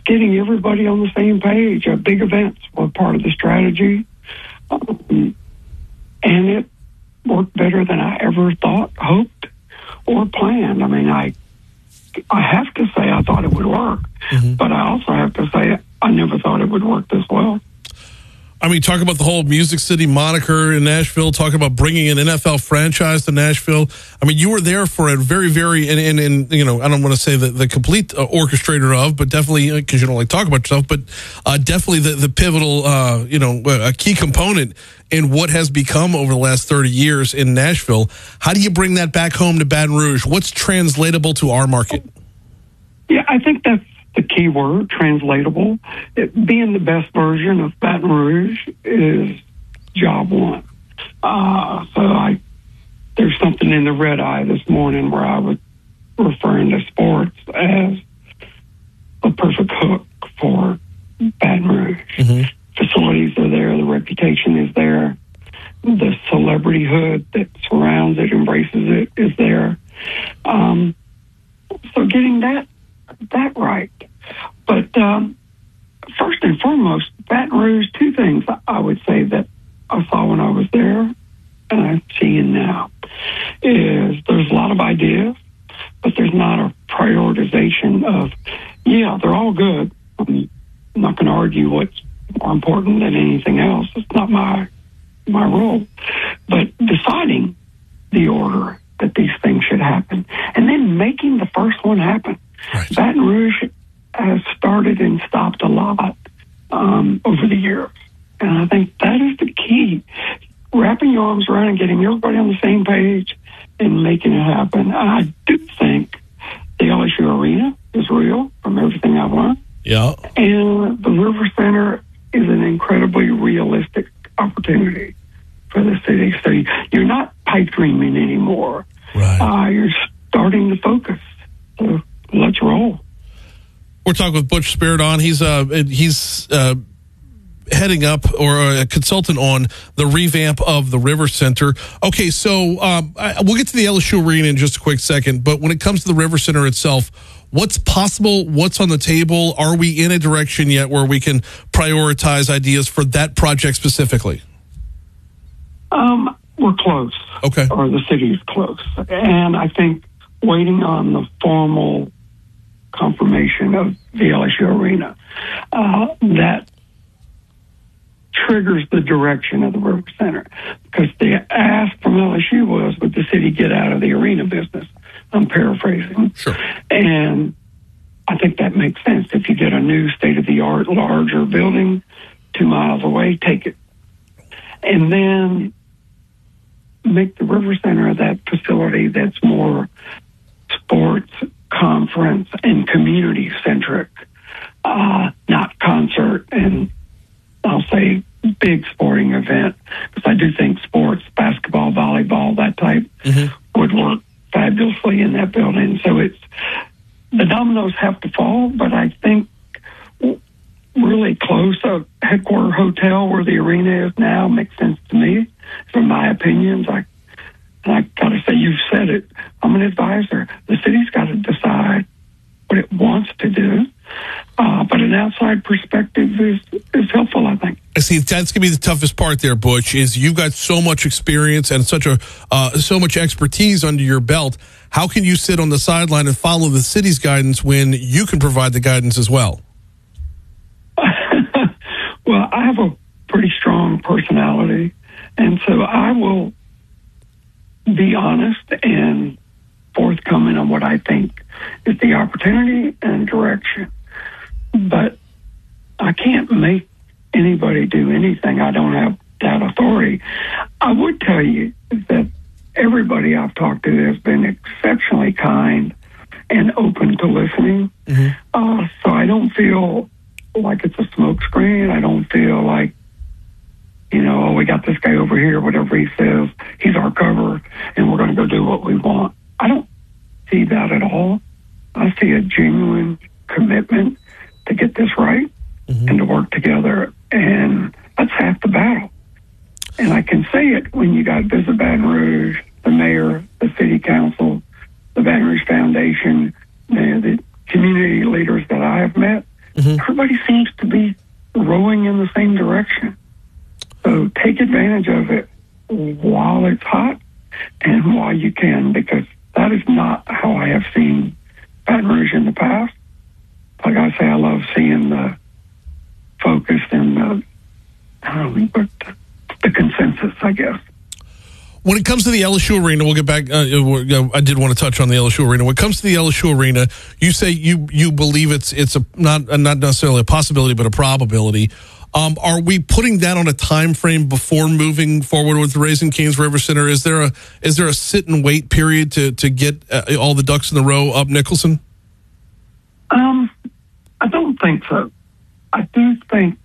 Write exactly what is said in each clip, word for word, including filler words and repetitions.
getting everybody on the same page. Uh, big events were part of the strategy, um, and it worked better than I ever thought, hoped, or planned. I mean, I I have to say I thought it would work, mm-hmm. but I also have to say I never thought it would work this well. I mean, talk about the whole Music City moniker in Nashville, talk about bringing an N F L franchise to Nashville. I mean, you were there for a very, very, and, and, and you know, I don't want to say the, the complete uh, orchestrator of, but definitely, because you don't like to talk about yourself, but uh, definitely the, the pivotal, uh, you know, a key component in what has become over the last thirty years in Nashville. How do you bring that back home to Baton Rouge? What's translatable to our market? Yeah, I think that's the key word, translatable. It, being the best version of Baton Rouge is job one. Uh, so I, there's something in the red eye this morning where I was referring to sports as a perfect hook for Baton Rouge. Mm-hmm. Facilities are there, the reputation is there, the celebrity hood that surrounds it, embraces it, is there. Um, so getting that that right. But um, first and foremost, Baton Rouge, two things I would say that I saw when I was there and I'm seeing now is there's a lot of ideas, but there's not a prioritization of, yeah, they're all good. I'm not going to argue what's more important than anything else. It's not my my role. But deciding the order that these things should happen and then making the first one happen. Right. Baton Rouge has started and stopped a lot um, over the years. And I think that is the key. Wrapping your arms around and getting everybody on the same page and making it happen. I do think the L S U Arena is real from everything I've learned. Yeah. And the River Center is an incredibly realistic opportunity for the city. So you're not pipe dreaming anymore. Right. Uh, you're starting to focus. So let's roll. We're talking with Butch Spiridon. He's uh he's uh heading up or a consultant on the revamp of the River Center. Okay, so um, I, we'll get to the L S U Arena in just a quick second. But when it comes to the River Center itself, what's possible? What's on the table? Are we in a direction yet where we can prioritize ideas for that project specifically? Um, we're close. Okay, or the city is close, and I think waiting on the formal confirmation of the L S U Arena uh, that triggers the direction of the River Center. Because the ask from L S U was, would the city get out of the arena business? I'm paraphrasing. Sure. And I think that makes sense. If you get a new state-of-the-art, larger building two miles away, take it. And then make the River Center that facility that's more sports, conference, and community-centric, uh, not concert and, I'll say, big sporting event. Because I do think sports, basketball, volleyball, that type, mm-hmm. would work fabulously in that building. So it's, the dominoes have to fall, but I think really close. A headquarter hotel where the arena is now makes sense to me, from my opinions. I, and I got to say, you've said it. I'm an advisor. The city's got to decide what it wants to do. Uh, but an outside perspective is, is helpful, I think. I see. That's going to be the toughest part there, Butch, is you've got so much experience and such a uh, so much expertise under your belt. How can you sit on the sideline and follow the city's guidance when you can provide the guidance as well? Well, I have a pretty strong personality, and so I will be honest and forthcoming on what I think is the opportunity and direction. But I can't make anybody do anything. I don't have that authority. I would tell you that everybody I've talked to has been exceptionally kind and open to listening. Mm-hmm. Uh, so I don't feel like it's a smokescreen. I don't feel like, you know, oh, we got this guy over here, whatever he says, he's our cover, and we're going to go do what we want. I don't see that at all. I see a genuine commitment to get this right, mm-hmm. and to work together, and that's half the battle. And I can say it when you got Visit Baton Rouge, the mayor, the city council, the Baton Rouge Foundation, the, the community leaders that I have met, mm-hmm. everybody seems to be rowing in the same direction. So take advantage of it while it's hot and while you can, because that is not how I have seen Baton Rouge in the past. Like I say, I love seeing the focus and the, I don't know, but the, the consensus, I guess. When it comes to the L S U Arena, we'll get back. Uh, I did want to touch on the L S U Arena. When it comes to the L S U Arena, you say you you believe it's it's a not uh, not necessarily a possibility, but a probability. Um, are we putting that on a time frame before moving forward with the Raising Cane's River Center? Is there a is there a sit and wait period to to get uh, all the ducks in the row up Nicholson? Um, I don't think so. I do think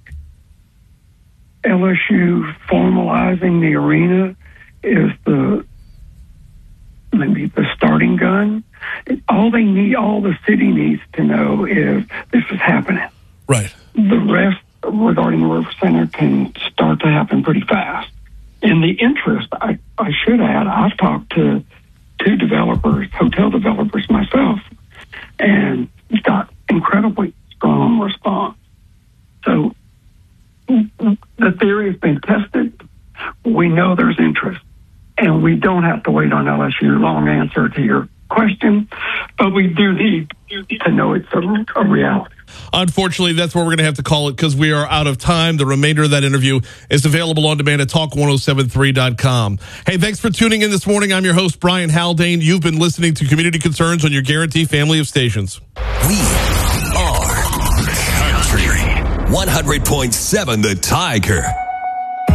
L S U formalizing the arena is the maybe the starting gun. All they need, all the city needs to know is this is happening. Right. The rest regarding the River Center can start to happen pretty fast. And the interest, I, I should add, I've talked to two developers, hotel developers myself, and got incredibly strong response. So the theory has been tested. We know there's interest. And we don't have to wait on L S U. Long answer to your question, but we do need to know it's a, a reality. Unfortunately, that's where we're going to have to call it because we are out of time. The remainder of that interview is available on demand at talk ten seventy-three dot com. Hey, thanks for tuning in this morning. I'm your host, Brian Haldane. You've been listening to Community Concerns on your Guarantee family of stations. We are Country one hundred point seven The Tiger.